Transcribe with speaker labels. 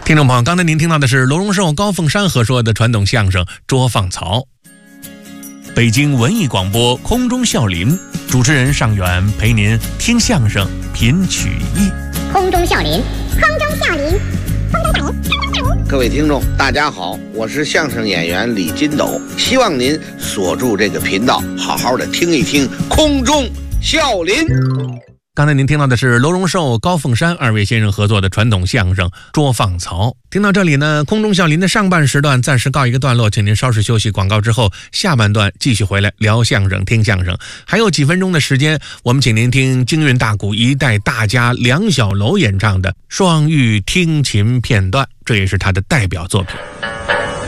Speaker 1: 听众朋友，刚才您听到的是罗荣寿、高凤山合说的传统相声《捉放曹》。北京文艺广播空中笑林，主持人尚远陪您听相声、品曲艺。
Speaker 2: 空中笑林，空中笑林，空中笑林。
Speaker 3: 各位听众，大家好，我是相声演员李金斗，希望您锁住这个频道，好好的听一听空中笑林。
Speaker 1: 刚才您听到的是罗荣寿、高凤山二位先生合作的传统相声《捉放曹》。听到这里呢，空中笑林的上半时段暂时告一个段落，请您稍事休息。广告之后，下半段继续回来聊相声、听相声。还有几分钟的时间，我们请您听京韵大鼓一代大家梁小楼演唱的《双玉听琴》片段，这也是他的代表作品。